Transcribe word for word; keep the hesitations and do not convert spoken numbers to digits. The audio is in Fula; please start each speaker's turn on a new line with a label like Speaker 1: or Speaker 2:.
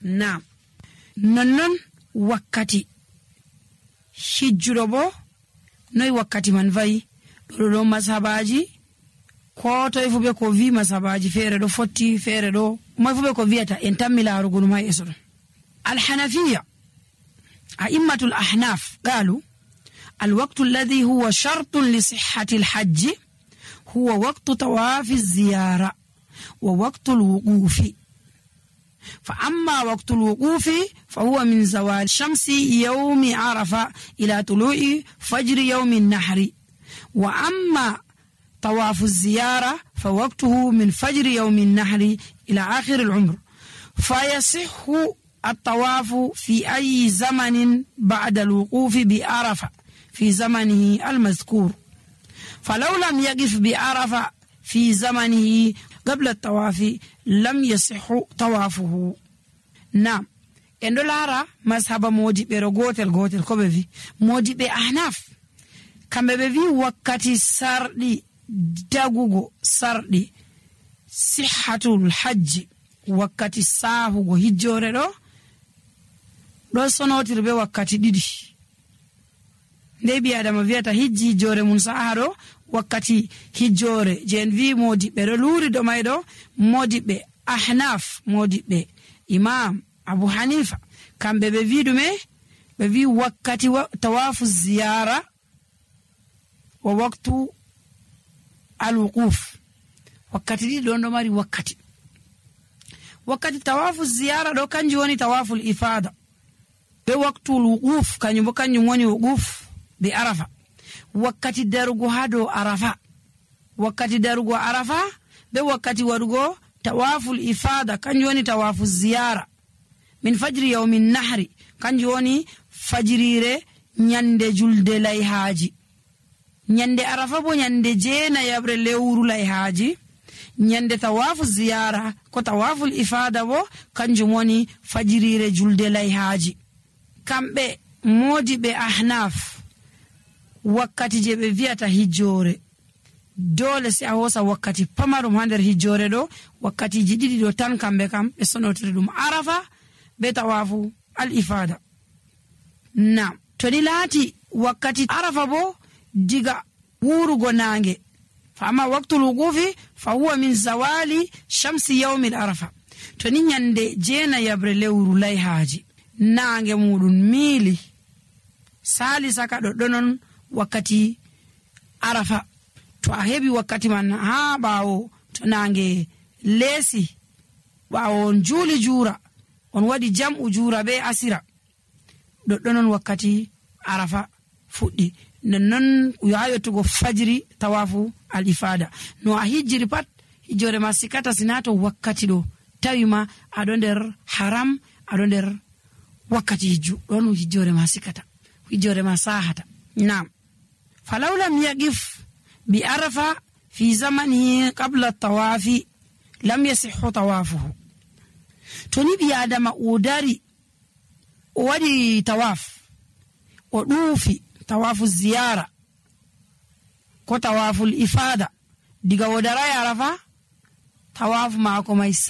Speaker 1: na nonnon wakkati hijjudo bo noy wakkati man vayi do do masabaji ko toy fu be ko vi masabaji fere do fotti fere do moy fu be ko viata en tammila rugunu may eso al hanafiya a'immatul ahnaf qalu al waqtu alladhi huwa shartun li sihhati al hajj huwa waqtu tawafi az-ziyara wa waqtu al-wuqufi فأما وقت الوقوف فهو من زوال شمس يوم عرفة إلى طلوع فجر يوم النحر وأما طواف الزيارة فوقته من فجر يوم النحر إلى آخر العمر فيصح الطواف في أي زمن بعد الوقوف بعرفة في زمنه المذكور فلو لم يقف بعرفة في زمنه قبل الطواف لم يصح طوافه. نعم اندولارا مذهب موجي بيروغوتل غوتل كوبي موجي بي احناف kambe vi wakati sardi dagugo sardi sihhatul hajj wakati sahugo hijjore do do sonotir be wakati didi ndey bi adama viata hijji jore mun saharo wakati hijjore jen vi modi be do luri do maydo modi be ahnaf modi be imam abu hanifa kambe be vi dume be vi wakati wa tawafu ziyara wa waqtu al-wuquf wakati di do mari wakati wakati tawafu ziyara do kanji woni tawafu al-ifada be waqtu al-wuquf kanyu kanyu woni wuquf bi arafa wakati darugo hado arafa wakati darugo arafa be wakati warugo tawafu al-ifada kanju woni tawafu ziyara min fajri yawmin nahri kanju woni fajrire nyande julde lay haji nyande arafa bo nyande jeena yabre lewru lay haji nyande tawafu ziyara ko tawafu al-ifada bo kanju woni fajrire julde lay haji kambe modi be ahnaf wakati je be viata hijjore dole si a hosa wakati pamarum hander hijjore do wakati jididi do tan kambe kam be sonotire dum arafa be tawafu al ifada na to ni lati wakati arafa bo diga wurugo nange fama waqtul wuqufi fa huwa min zawali shamsi yawm al arafa to ni nyande jeena yabre lewru lay haji nange mudun mili sali saka do donon wakati arafa to a hebi wakati man ha bawo to nange lesi bawo juli jura on wadi jam'u jura be asira do donon wakati arafa fuddi non yayotugo fajri tawafu al ifada no a hijri pat hijore masikata sinato wakati do tawima ado nder haram ado nder wakati hiju don hijore masikata hijore masahata naam فلو لم يقف بعرفة في زمنه قبل الطواف لم يصح طوافه توني بيادم وداري ودي طواف ودوفي طواف الزيارة كو طواف الإفادة ديغا ودراي عرفة طواف معكم